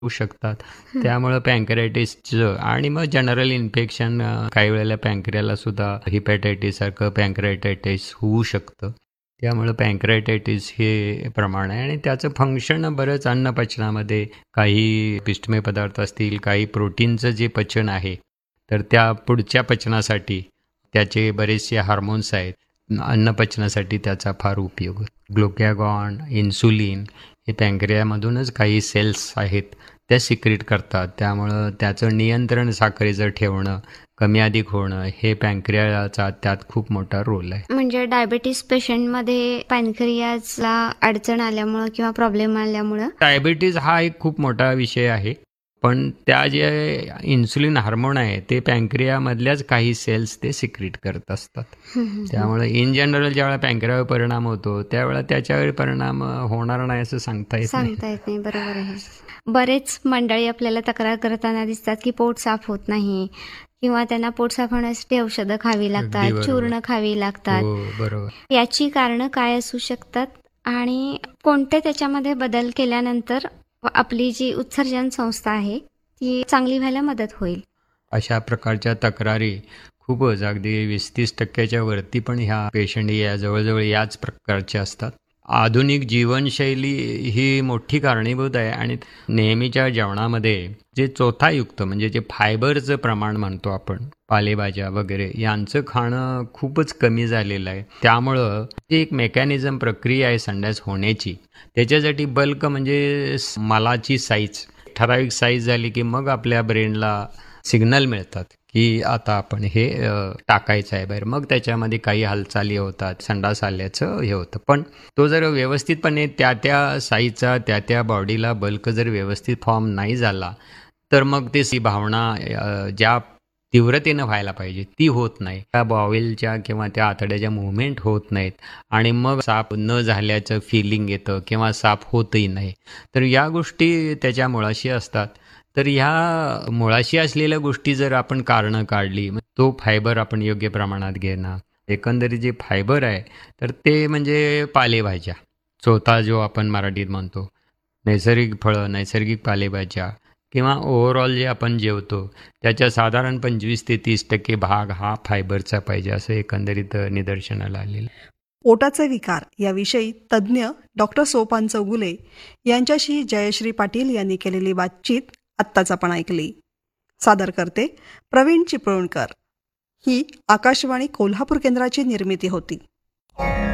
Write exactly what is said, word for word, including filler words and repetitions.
होऊ शकतात. हं. त्यामुळं पँक्रियाटिसचं आणि मग जनरल इन्फेक्शन अ, काही वेळेला पँक्रियाला सुद्धा हिपॅटायटिससारखं पँक्रियाटायटिस होऊ शकतं. त्यामुळं पँक्रियाटायटिस हे प्रमाण आहे आणि त्याचं फंक्शन बरंच अन्नपचनामध्ये काही पिष्टमय पदार्थ असतील, काही प्रोटीनचं जे पचन आहे, तर त्या पुढच्या पचनासाठी त्याचे बरेचसे हार्मोन्स आहेत. अन्नपचनासाठी त्याचा फार उपयोग होतो. ग्लुकॅगॉन, इन्सुलिन हे पँक्रियामधूनच काही सेल्स आहेत त्या सिक्रीट करतात. त्यामुळं त्याचं नियंत्रण साखरेचं ठेवणं, कमी अधिक होणं हे पँक्रियाचा त्यात खूप मोठा रोल आहे. म्हणजे डायबिटीस पेशंटमध्ये पॅनक्रियाजला अडचण आल्यामुळं किंवा प्रॉब्लेम आल्यामुळं डायबिटीज हा एक खूप मोठा विषय आहे. पण त्या जे इन्सुलिन हार्मोन आहे ते पँक्रियामधल्याच काही सेल्स ते सिक्रीट करत असतात. हं, हं, हं. त्यामुळे इन जनरल ज्यावेळेला पँक्रियावर परिणाम होतो त्यावेळेला त्याच्यावर परिणाम अ, होणार नाही असं सांगता येत नाही. सांगता येत नाही. बरोबर आहे. बरेच मंडळी आपल्याला तक्रार करताना दिसतात की पोट साफ होत नाही किंवा त्यांना पोट साफ होण्यासाठी औषधं खावी अगदी लागतात, बरोबर. चूर्ण खावी लागतात. हो, बरोबर. याची कारणं काय असू शकतात आणि कोणते त्याच्यामध्ये बदल केल्यानंतर आपली जी उत्सर्जन संस्था आहे ती चांगली व्हायला मदत होईल? अशा प्रकारच्या तक्रारी खूपच अगदी वीस ते तीस टक्क्याच्या वरती पण ह्या पेशंट या जवळजवळ याच प्रकारच्या असतात. आधुनिक जीवनशैली ही मोठी कारणीभूत आहे आणि नेहमीच्या जेवणामध्ये जे चोथायुक्त म्हणजे जे फायबरचं प्रमाण म्हणतो आपण, पालेभाज्या वगैरे यांचं खाणं खूपच कमी झालेलं आहे. त्यामुळं ती एक मेकॅनिझम प्रक्रिया आहे संडास होण्याची. त्याच्यासाठी बल्क म्हणजे स- मलाची साईज ठराविक साईज झाली की मग आपल्या ब्रेनला सिग्नल मिळतात की आता आपण हे अ, टाकायचं आहे बाहेर. मग त्याच्यामध्ये काही हालचाली होतात, संडास आल्याचं हे होतं. पण तो जर व्यवस्थितपणे त्या त्या साईजचा त्या त्या बॉडीला बल्क जर व्यवस्थित फॉर्म नाही झाला तर मग ते सी भावना अ, ज्या तीव्रतेनं व्हायला पाहिजे ती होत नाही. त्या बॉवेलच्या किंवा त्या आतड्याच्या मुवमेंट होत नाहीत आणि मग साफ न झाल्याचं फिलिंग येतं किंवा साफ होतही नाही. तर या गोष्टी त्याच्या मुळाशी असतात. तर ह्या मुळाशी असलेल्या गोष्टी जर आपण कारणं काढली, मग तो फायबर आपण योग्य प्रमाणात घेणं. एकंदरीत जे फायबर आहे, तर ते म्हणजे पालेभाज्या. चोथा जो आपण मराठीत म्हणतो. नैसर्गिक फळं, नैसर्गिक पालेभाज्या किंवा ओव्हरऑल जे आपण जेवतो, त्याच्या साधारण पंचवीस ते तीस टक्के भाग हा फायबरचा पाहिजे, असं एकंदरीत अ, निदर्शनाला आलेलं आहे. पोटाचे विकार याविषयी तज्ज्ञ डॉक्टर सोपान चौगुले यांच्याशी जयश्री पाटील यांनी केलेली बातचीत आत्ताच आपण ऐकली. सादर करते प्रवीण चिपळूणकर. ही आकाशवाणी कोल्हापूर केंद्राची निर्मिती होती.